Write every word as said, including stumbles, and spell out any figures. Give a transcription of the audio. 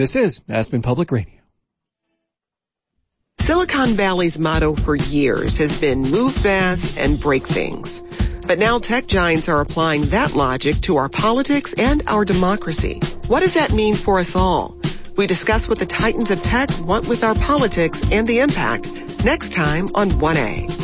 This is Aspen Public Radio. Silicon Valley's motto for years has been move fast and break things. But now tech giants are applying that logic to our politics and our democracy. What does that mean for us all? We discuss what the titans of tech want with our politics and the impact next time on one A.